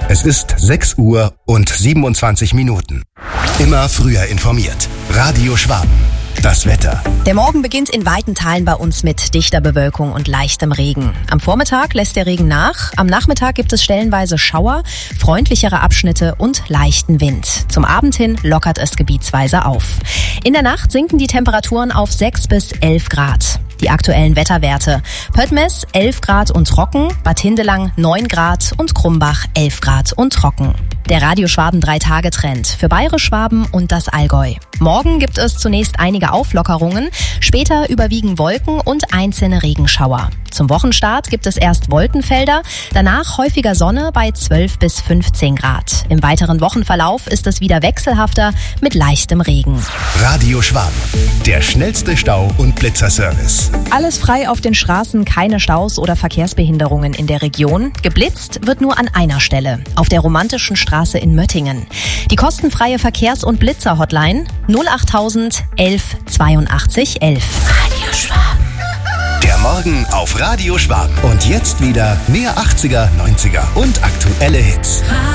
Es ist 6:27 Immer früher informiert. Radio Schwaben. Das Wetter. Der Morgen beginnt in weiten Teilen bei uns mit dichter Bewölkung und leichtem Regen. Am Vormittag lässt der Regen nach. Am Nachmittag gibt es stellenweise Schauer, freundlichere Abschnitte und leichten Wind. Zum Abend hin lockert es gebietsweise auf. In der Nacht sinken die Temperaturen auf 6 bis 11 Grad. Die aktuellen Wetterwerte: Pöttmes 11 Grad und trocken, Bad Hindelang 9 Grad und Krumbach 11 Grad und trocken. Der Radio Schwaben 3-Tage-Trend für Bayerisch-Schwaben und das Allgäu. Morgen gibt es zunächst einige Auflockerungen, später überwiegen Wolken und einzelne Regenschauer. Zum Wochenstart gibt es erst Wolkenfelder, danach häufiger Sonne bei 12 bis 15 Grad. Im weiteren Wochenverlauf ist es wieder wechselhafter mit leichtem Regen. Radio Schwaben, der schnellste Stau- und Blitzerservice. Alles frei auf den Straßen, keine Staus oder Verkehrsbehinderungen in der Region. Geblitzt wird nur an einer Stelle, auf der Romantischen Straße in Möttingen. Die kostenfreie Verkehrs- und Blitzer-Hotline 08000 11 82 11. Radio Schwaben. Der Morgen auf Radio Schwaben. Und jetzt wieder mehr 80er, 90er und aktuelle Hits.